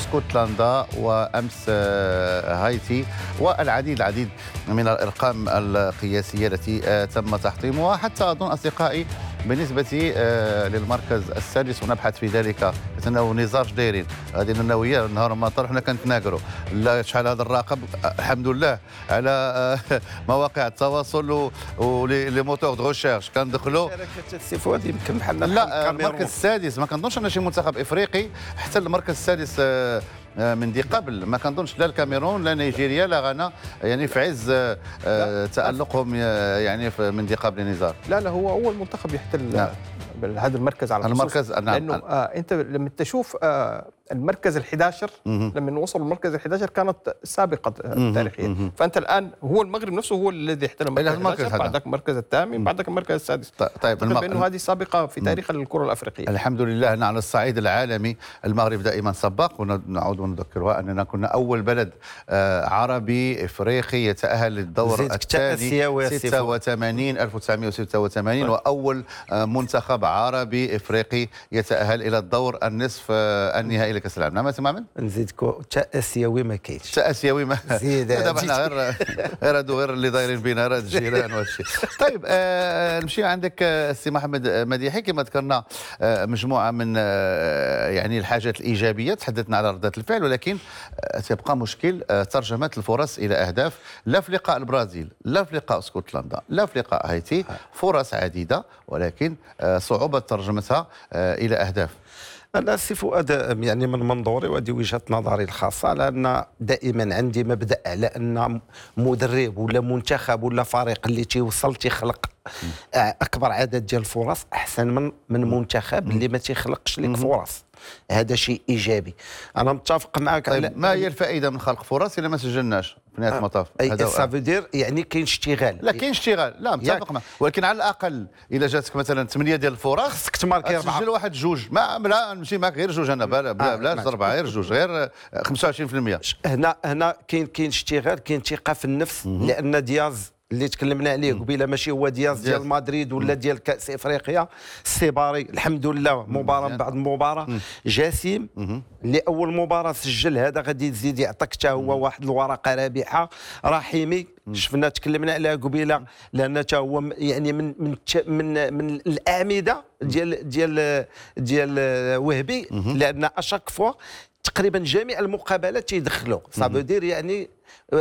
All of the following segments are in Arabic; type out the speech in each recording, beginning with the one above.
اسكتلندا وأمس هايتي، والعديد من الأرقام القياسية التي تم تحطيمها، حتى أظن أصدقائي بالنسبة للمركز السادس ونبحث في ذلك أنه نزار دايرين هذه النووية نهار ما طرح حنا كنتناقروا لا شحال هذا الرقم الحمد لله على مواقع التواصل ولي موتور دو ريشيرش كندخلوا السي فؤاد يمكن بحالنا لا المركز السادس ما كنظنش ان شي منتخب افريقي حتى المركز السادس من دي قبل ما كنظنش لا الكاميرون لا نيجيريا لا غانا يعني في عز تألقهم يعني من دي قبل نزار. لا هو اول منتخب يحتل هذا المركز على المركز لانه انت لما تشوف المركز ال11 لما وصلوا المركز ال11 كانت سابقه تاريخيه، فانت الان هو المغرب نفسه هو الذي احتل المركز ال11 بعدك المركز الثامن بعدك المركز السادس. طيب انه هذه سابقه في تاريخ الكره الافريقيه. الحمد لله أن على الصعيد العالمي المغرب دائما سباق، ونعود ونذكرها اننا كنا اول بلد عربي افريقي يتاهل للدور الثاني 1986 واول منتخب عربي افريقي يتاهل الى الدور النصف النهائي لكاس العالم. نعم تماما نزيدكم تاء اسيوي ما كاينش، تاء اسيوي ما زيد دابا حنا غير اللي دايرين بينا راه الجيران وهادشي. طيب نمشي عندك السي محمد مديحي. كما ذكرنا مجموعه من يعني الحاجات الايجابيه تحدثنا على ردة الفعل، ولكن تبقى مشكل ترجمه الفرص الى اهداف، لا في لقاء البرازيل لا في لقاء اسكتلندا لا في لقاء هايتي، فرص عديده ولكن صعوبه ترجمتها الى اهداف. أنا سي فؤاد يعني من منظوري وهذه وجهة نظري الخاصة، على أن دائما عندي مبدأ على أن مدرب ولا منتخب ولا فريق اللي تيوصل تيخلق أكبر عدد ديال الفرص أحسن من منتخب اللي ما تيخلقش لك فرص. هذا شيء ايجابي، انا متفق معك. طيب ما هي الفائده من خلق فرص الا ما سجلناش في نهايه المطاف؟ هذا سافودير يعني كاين اشتغال. لا كاين اشتغال، لا متفق معك، ولكن على الاقل اذا جاتك مثلا 8 ديال الفرص خصك تماركي 4، تسجل واحد جوج. ما لا نمشي معك غير جوج، انا بلاش 4 غير جوج، غير 25%. هنا كاين اشتغال، كاين ثقه في النفس، لان دياز اللي تكلمنا عليه قبيله ماشي هو دياز ديال مدريد ولا ديال كاس افريقيا. السيباري الحمد لله مباراه بعد مباراه جسيم، اللي اول مباراه سجل هذا غادي يزيد يعطيك حتى هو واحد الورقه رابحه. رحيمي شفنا تكلمنا عليها قبيله، لان حتى هو يعني من الاعمده ديال وهبي، لان اشاك فوا تقريبا جميع المقابلات تيدخلوا. صافودير يعني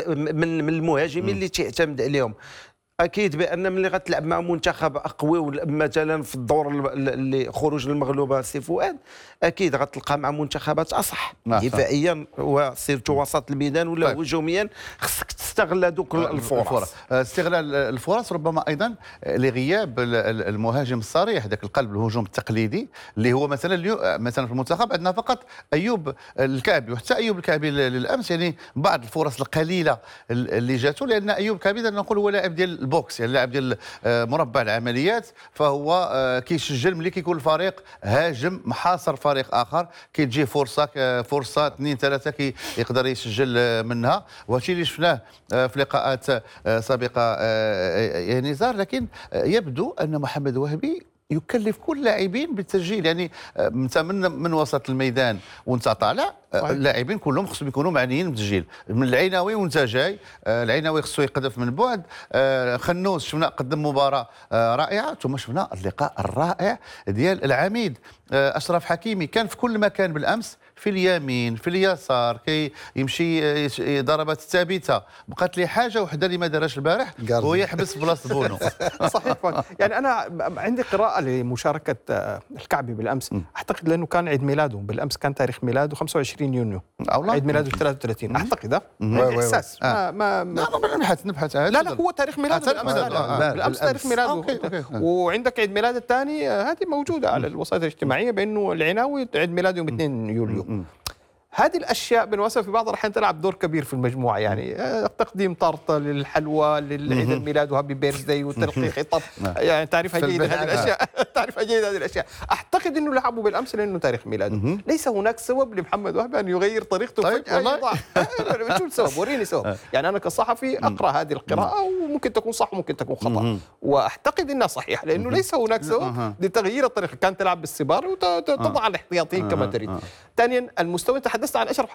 من المهاجمين اللي تعتمد عليهم. اكيد بان ملي غتلعب مع منتخب اقوى مثلا في الدور اللي خروج المغلوبه سي فؤاد، اكيد غتلقى مع منتخبات اصح دفاعيا وسيرتو وسط الميدان ولا هجوميا. خصك تستغل هذوك الفرص. استغلال الفرص، ربما ايضا لغياب المهاجم الصريح، ذاك القلب الهجوم التقليدي اللي هو مثلا في المنتخب عندنا فقط ايوب الكعبي، وحتى ايوب الكعبي للامس يعني بعض الفرص القليله اللي جاته، لان ايوب الكعبي نقول هو لاعب ديال البوكس، يعني لاعب ديال مربع العمليات، فهو كيسجل ملي كيكون الفريق هاجم محاصر فريق اخر، كيتجي فرصه 2 3 كيقدر يسجل منها، وهادشي اللي شفناه في لقاءات سابقه يا نزار. لكن يبدو ان محمد وهبي يكلف كل اللاعبين بالتسجيل، يعني انت من وسط الميدان وانت طالع اللاعبين كلهم خصهم يكونوا معنيين بالتسجيل. من العيناوي وانت جاي، العيناوي خصو يقذف من بعد، خنوس شفنا قدم مباراه رائعه، ثم شفنا اللقاء الرائع ديال العميد اشرف حكيمي، كان في كل مكان بالامس، في اليمين في اليسار، يمشي ضربات ثابته. بقات لي حاجه وحده اللي ما دارهاش البارح، هو يحبس بلاصه بونو. صحيح. يعني انا عندي قراءه لمشاركه الكعبي بالامس، اعتقد لانه كان عيد ميلاده بالامس، كان تاريخ ميلاده 25 يونيو، عيد ميلاده 33 اعتقد. احساس ما نبحث لا هو تاريخ ميلاده بالامس تاريخ ميلاده. وعندك عيد ميلاد الثاني هذه موجوده على الوسائل الاجتماعيه بانه العناوي عيد ميلاده يوم 2 يوليو. هذه الاشياء بالمناسبه في بعض الاحيان تلعب دور كبير في المجموعه، يعني تقديم طرطه للحلوى للعيد الميلاد وهابي بيرثداي وتلقي خطاب، يعني تعرفها جيد هذه الاشياء، تعرفها جيد هذه الاشياء. اعتقد انه لعبوا بالامس لانه تاريخ ميلاده. ليس هناك سبب لمحمد وهبي ان يغير طريقته. طيب والله شو السبب؟ وريني سبب. يعني انا كصحفي اقرا هذه القراءه وممكن تكون صح وممكن تكون خطا، واعتقد انها صحيحه لانه ليس هناك سبب لتغيير الطريقه. كان تلعب بالسبار وتضع الاحتياطيين كما تريد. ثانيا المستوى، تحدثت عن اشرف